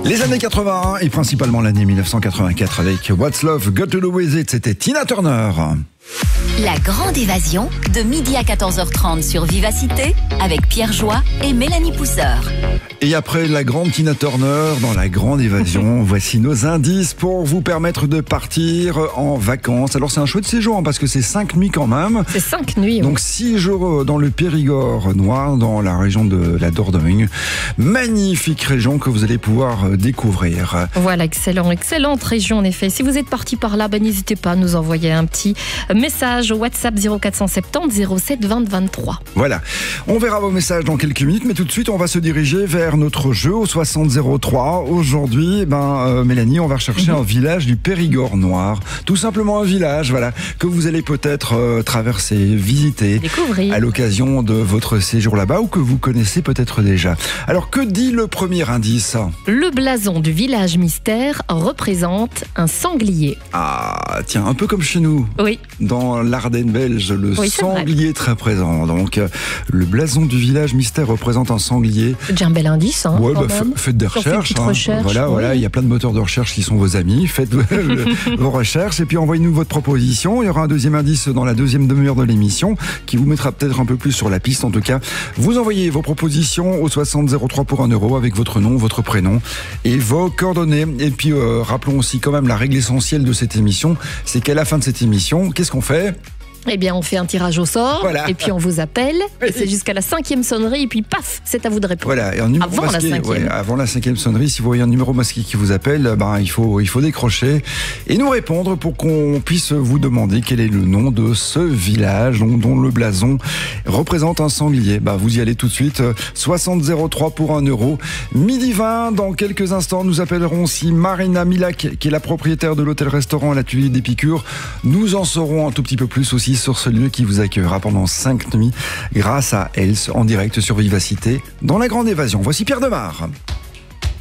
Les années 81 et principalement l'année 1984 avec What's Love Got to Do With It, c'était Tina Turner. La grande évasion de midi à 14h30 sur Vivacité avec Pierre Joie et Mélanie Pousseur. Et après la grande Tina Turner, dans la grande évasion, voici nos indices pour vous permettre de partir en vacances. Alors c'est un chouette séjour parce que c'est 5 nuits quand même. C'est 5 nuits. Donc 6 jours dans le Périgord noir, dans la région de la Dordogne. Magnifique région que vous allez pouvoir découvrir. Voilà, excellente région en effet. Si vous êtes parti par là, n'hésitez pas à nous envoyer un petit message au WhatsApp 0470 07 20 23. Voilà, on verra vos messages dans quelques minutes, mais tout de suite on va se diriger vers notre jeu au 6003. Aujourd'hui, Mélanie, on va rechercher un village du Périgord noir. Tout simplement un village, voilà, que vous allez peut-être traverser, visiter, découvrir à l'occasion de votre séjour là-bas ou que vous connaissez peut-être déjà. Alors que dit le premier indice ? Le blason du village mystère représente un sanglier. Ah, tiens, un peu comme chez nous. Oui. Dans l'Ardenne belge, le sanglier est très présent. Donc, le blason du village mystère représente un sanglier. C'est déjà un bel indice. Hein, ouais, faites des recherches. Voilà, il y a plein de moteurs de recherche qui sont vos amis. Faites vos recherches et puis envoyez-nous votre proposition. Il y aura un deuxième indice dans la deuxième demi-heure de l'émission qui vous mettra peut-être un peu plus sur la piste. En tout cas, vous envoyez vos propositions au 6003 pour 1 euro avec votre nom, votre prénom et vos coordonnées. Et puis, rappelons aussi quand même la règle essentielle de cette émission, c'est qu'à la fin de cette émission, qu'est-ce qu'on fait ? Eh bien, on fait un tirage au sort, voilà. Et puis on vous appelle, et c'est jusqu'à la 5e sonnerie, et puis paf, c'est à vous de répondre. Voilà, et un numéro avant masqué, la 5e. Avant la 5e sonnerie, si vous voyez un numéro masqué qui vous appelle, il faut décrocher et nous répondre pour qu'on puisse vous demander quel est le nom de ce village dont le blason représente un sanglier. Vous y allez tout de suite, 6003 pour 1 euro. Midi 20, dans quelques instants, nous appellerons aussi Marina Milac, qui est la propriétaire de l'hôtel-restaurant à l'Atelier d'Épicure. Nous en saurons un tout petit peu plus aussi sur ce lieu qui vous accueillera pendant 5 nuits grâce à Els en direct sur Vivacité dans la grande évasion. Voici Pierre Demar.